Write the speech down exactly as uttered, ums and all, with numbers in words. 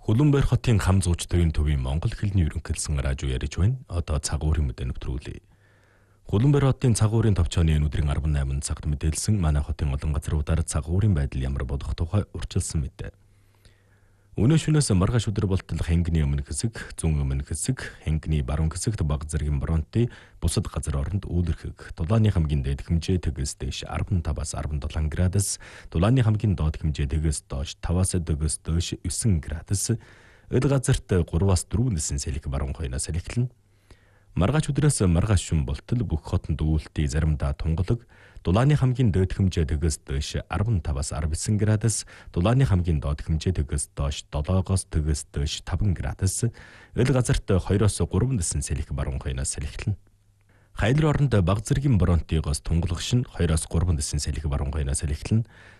Улаанбаяр хотын хам зуучдын төвийн монгол хэлний ерөнхийлсөн радио ярьж байна. Одоо цагуурын мэдээ нэвтрүүлье. Улаанбаяр хотын цагуурын товчооны энэ өдрийн арван найманд цагт мэдээлсэн манай хотын олон газруудаар цагуурын байдал ямар болох тухай урьдчилсан мэдээ. Өнөө шөнөөс маргааш өдөр болтол Хэнгний өмнө хэсэг, зүүн өмнө хэсэг, Хэнгний баруун хэсэгт бага зэргийн бронти бусад газар оронд үүлэрхэг. Дулааны хамгийн дээд хэмжээ тэгээс дээш арван таваас арван долоо градус, Дулааны хамгийн доод хэмжээ тэгээс доош таваас дэгээс доош девять градус, өд газарт гураваас дөрвөн дэсэн селик баруун хойноос эхэлнэ. Маргааш өдрөөс маргааш шөнө болтол бүх хотод үүлтий заримдаа тунгалаг, Дулааны хамгийн дээд хэмжээ тэгээс дээш арван таваас арван девять градус, Дулааны хамгийн доод хэмжээ тэгээс доош долоогоос тэгээс дээш таван градус, өл газарт хоёроос гурван дэсэн селик баруун хойноос эхэлнэ. Хайлар оронд бага зэргийн бронтигоос тунгалах шин хоёроос гурван дэсэн селик баруун хойноос эхэлнэ.